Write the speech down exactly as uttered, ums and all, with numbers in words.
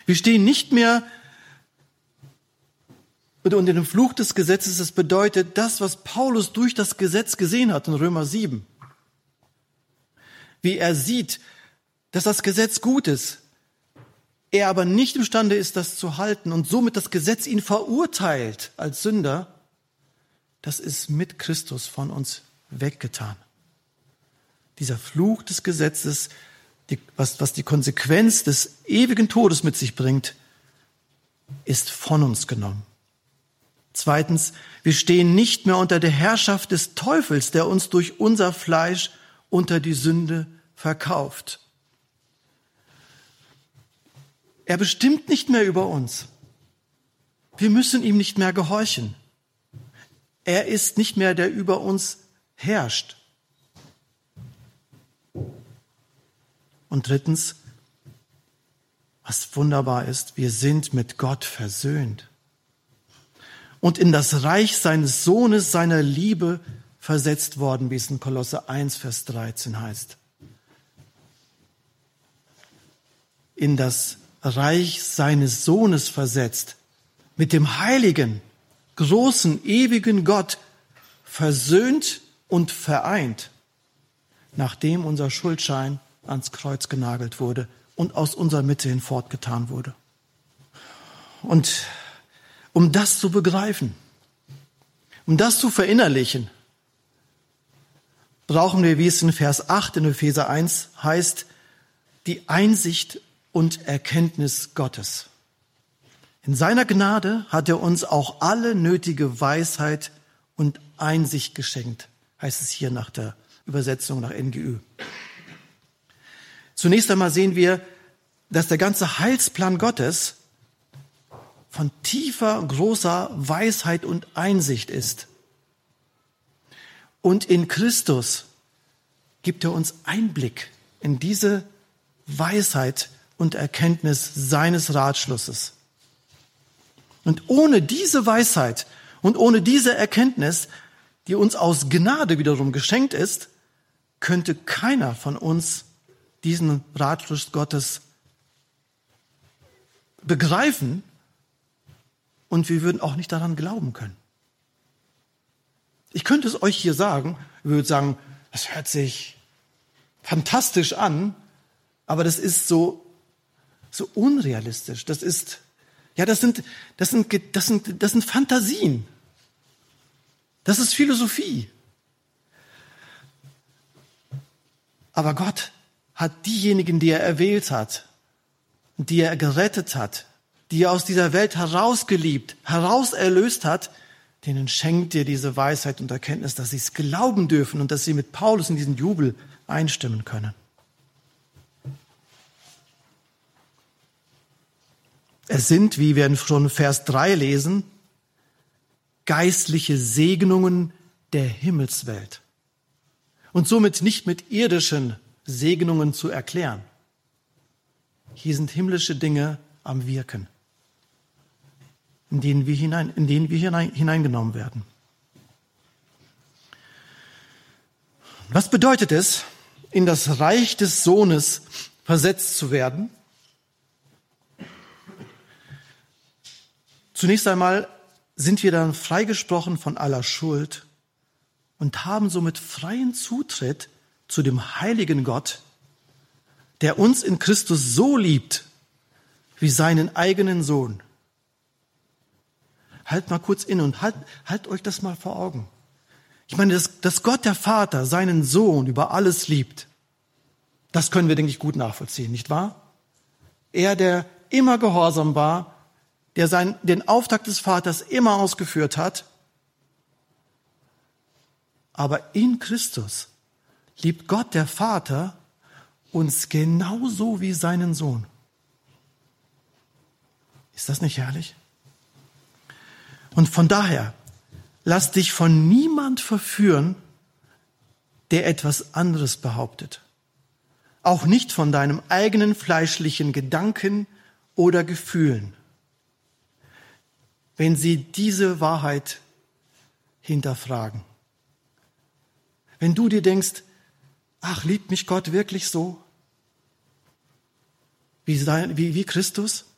Wir stehen nicht mehr unter dem Fluch des Gesetzes. Das bedeutet, das, was Paulus durch das Gesetz gesehen hat in Römer sieben. Wie er sieht, dass das Gesetz gut ist, er aber nicht imstande ist, das zu halten und somit das Gesetz ihn verurteilt als Sünder, das ist mit Christus von uns weggetan. Dieser Fluch des Gesetzes, die, was, was die Konsequenz des ewigen Todes mit sich bringt, ist von uns genommen. Zweitens, wir stehen nicht mehr unter der Herrschaft des Teufels, der uns durch unser Fleisch unter die Sünde verkauft. Er bestimmt nicht mehr über uns. Wir müssen ihm nicht mehr gehorchen. Er ist nicht mehr, der über uns herrscht. Und drittens, was wunderbar ist, wir sind mit Gott versöhnt und in das Reich seines Sohnes, seiner Liebe versetzt worden, wie es in Kolosser eins, Vers dreizehn heißt. In das Reich seines Sohnes versetzt, mit dem heiligen, großen, ewigen Gott versöhnt und vereint, nachdem unser Schuldschein ans Kreuz genagelt wurde und aus unserer Mitte hinfortgetan wurde. Und um das zu begreifen, um das zu verinnerlichen, brauchen wir, wie es in Vers acht in Epheser eins heißt, die Einsicht und Erkenntnis Gottes. In seiner Gnade hat er uns auch alle nötige Weisheit und Einsicht geschenkt, heißt es hier nach der Übersetzung nach N G Ü. Zunächst einmal sehen wir, dass der ganze Heilsplan Gottes von tiefer, großer Weisheit und Einsicht ist. Und in Christus gibt er uns Einblick in diese Weisheit und Erkenntnis seines Ratschlusses. Und ohne diese Weisheit und ohne diese Erkenntnis, die uns aus Gnade wiederum geschenkt ist, könnte keiner von uns diesen Ratschluss Gottes begreifen und wir würden auch nicht daran glauben können. Ich könnte es euch hier sagen, ich würde sagen, das hört sich fantastisch an, aber das ist so, so unrealistisch. Das ist, ja, das sind, das sind, das sind, das sind Fantasien. Das ist Philosophie. Aber Gott hat diejenigen, die er erwählt hat, die er gerettet hat, die er aus dieser Welt herausgeliebt, herauserlöst hat, denen schenkt er diese Weisheit und Erkenntnis, dass sie es glauben dürfen und dass sie mit Paulus in diesen Jubel einstimmen können. Es sind, wie wir schon Vers drei lesen, geistliche Segnungen der Himmelswelt und somit nicht mit irdischen Segnungen zu erklären. Hier sind himmlische Dinge am Wirken, in denen wir, hinein, in denen wir hinein, hineingenommen werden. Was bedeutet es, in das Reich des Sohnes versetzt zu werden? Zunächst einmal sind wir dann freigesprochen von aller Schuld und haben somit freien Zutritt zu dem heiligen Gott, der uns in Christus so liebt wie seinen eigenen Sohn. Halt mal kurz inne und halt, halt euch das mal vor Augen. Ich meine, dass, dass Gott der Vater seinen Sohn über alles liebt, das können wir, denke ich, gut nachvollziehen, nicht wahr? Er, der immer gehorsam war, der sein, den Auftrag des Vaters immer ausgeführt hat, aber in Christus liebt Gott, der Vater, uns genauso wie seinen Sohn. Ist das nicht herrlich? Und von daher, lass dich von niemand verführen, der etwas anderes behauptet. Auch nicht von deinem eigenen fleischlichen Gedanken oder Gefühlen. Wenn sie diese Wahrheit hinterfragen. Wenn du dir denkst, ach, liebt mich Gott wirklich so? Wie, wie, wie Christus?